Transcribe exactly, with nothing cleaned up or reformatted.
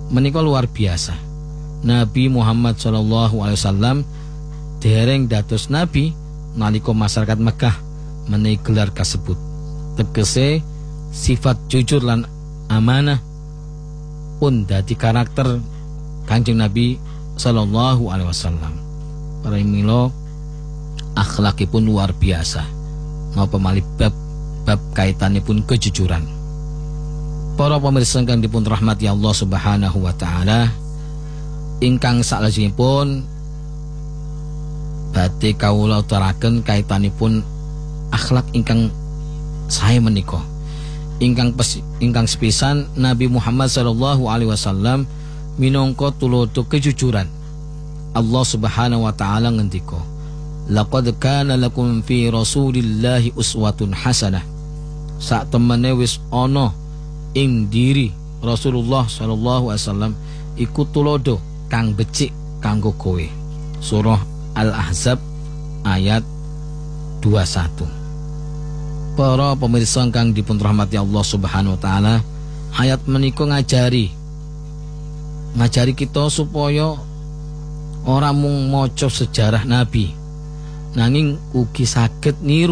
menika luar biasa. Nabi Muhammad Shallallahu Alaihi Wasallam dereng dados nabi nalika masyarakat Mekah menehi gelar kasebut. Tegese sifat jujur lan amanah pun dadi karakter Kanjeng Nabi Shallallahu Alaihi Wasallam. Para milo akhlakipun luar biasa. Napa malih bab bab kaitanipun kejujuran. Para pemirsa kang dipun rahmati Allah Subhanahu wa taala, ingkang salajengipun badhe kawula utaraken kaitanipun akhlak ingkang sae menika. Ingkang pes, ingkang sepisan Nabi Muhammad sallallahu alaihi wasallam minangka tulodo kejujuran. Allah Subhanahu wa taala ngendika, "Laqad kana lakum fi Rasulillahi uswatun hasanah." Sak temene wis ana ing diri Rasulullah sallallahu alaihi wasallam iku tulodo kang becik kanggo kowe. Surah Al-Ahzab ayat dua puluh satu. Para pemirsa kang dipun rahmati Allah Subhanahu wa taala, ayat menika ngajari ngajari kita supaya ora mung maca sejarah Nabi, nanging ugi saged niru